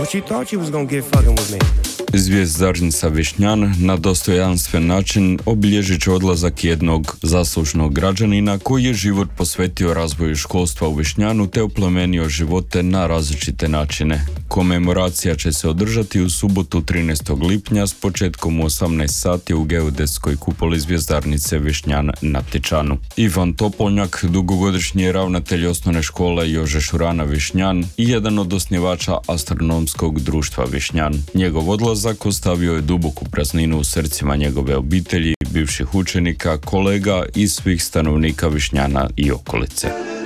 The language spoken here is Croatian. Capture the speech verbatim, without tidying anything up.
What you thought you was gonna get fucking with me? Zvjezdarnica Višnjan na dostojanstven način obilježit će odlazak jednog zaslužnog građanina koji je život posvetio razvoju školstva u Višnjanu te oplemenio živote na različite načine. Komemoracija će se održati u subotu trinaestog lipnja s početkom u osamnaest sati u geodetskoj kupoli Zvjezdarnice Višnjan na Tičanu. Ivan Topolnjak, dugogodišnji ravnatelj osnovne škole Jože Šurana Višnjan i jedan od osnivača Astronomskog društva Višnjan. Njegov odlazak ostavio je duboku prazninu u srcima njegove obitelji, bivših učenika, kolega i svih stanovnika Višnjana i okolice.